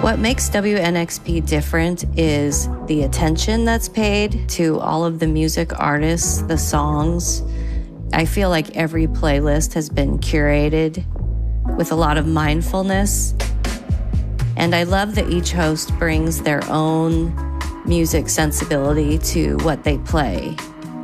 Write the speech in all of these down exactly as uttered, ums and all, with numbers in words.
What makes W N X P different is the attention that's paid to all of the music artists, the songs. I feel like every playlist has been curated with a lot of mindfulness. And I love that each host brings their own music sensibility to what they play.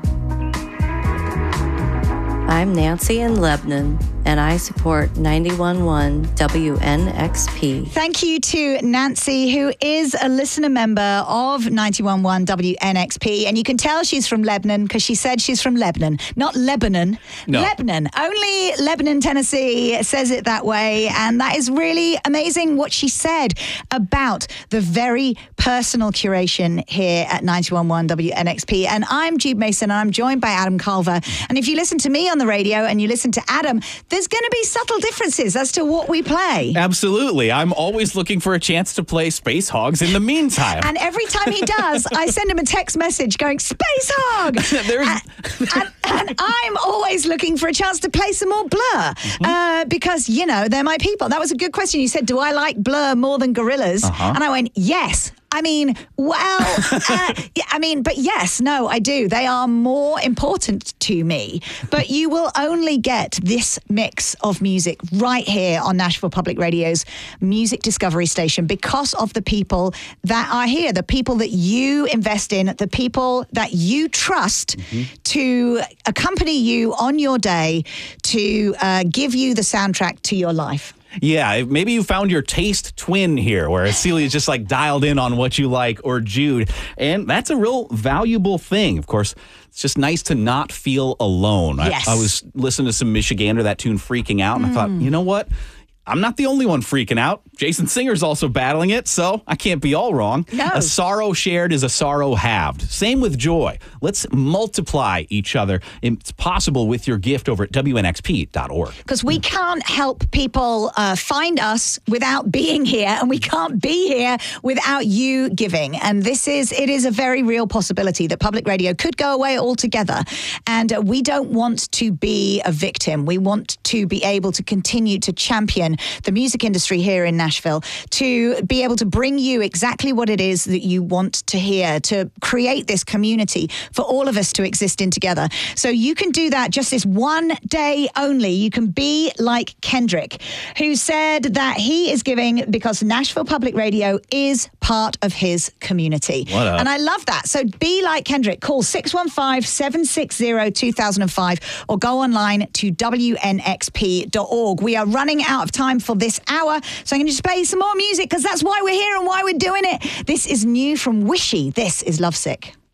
I'm Nancy in Lebanon, and I support ninety-one point one W N X P. Thank you to Nancy, who is a listener member of ninety-one point one W N X P. And you can tell she's from Lebanon because she said she's from Lebanon, not Lebanon. No. Lebanon. Only Lebanon, Tennessee says it that way. And that is really amazing what she said about the very personal curation here at ninety-one point one W N X P. And I'm Jude Mason, and I'm joined by Adam Culver. And if you listen to me on the radio and you listen to Adam, there's going to be subtle differences as to what we play. Absolutely. I'm always looking for a chance to play Space Hogs in the meantime. And every time he does, I send him a text message going, Space Hog! There's... and, and, and I'm always looking for a chance to play some more Blur. Mm-hmm. Uh, because, you know, they're my people. That was a good question. You said, do I like Blur more than Gorillaz? Uh-huh. And I went, yes. I mean, well, uh, yeah, I mean, but yes, no, I do. They are more important to me. But you will only get this mix of music right here on Nashville Public Radio's Music Discovery Station because of the people that are here, the people that you invest in, the people that you trust mm-hmm. to accompany you on your day, to uh, give you the soundtrack to your life. Yeah, maybe you found your taste twin here, where Celia's just like dialed in on what you like, or Jude. And that's a real valuable thing. Of course, it's just nice to not feel alone. Yes. I, I was listening to some Michigander, that tune Freaking Out, and mm. I thought, you know what? I'm not the only one freaking out. Jason Singer's also battling it, so I can't be all wrong. No. A sorrow shared is a sorrow halved. Same with joy. Let's multiply each other. It's possible with your gift over at W N X P dot org. Because we can't help people uh, find us without being here, and we can't be here without you giving. And this is, it is a very real possibility that public radio could go away altogether. And uh, we don't want to be a victim. We want to be able to continue to champion the music industry here in Nashville, to be able to bring you exactly what it is that you want to hear, to create this community for all of us to exist in together. So you can do that just this one day only. You can be like Kendrick, who said that he is giving because Nashville Public Radio is part of his community. What up? And I love that. So be like Kendrick. Call six one five, seven six zero, two thousand five or go online to W N X P dot org. We are running out of time for this hour, so I'm going to just play some more music because that's why we're here and why we're doing it. This is new from Wishy. This is Lovesick.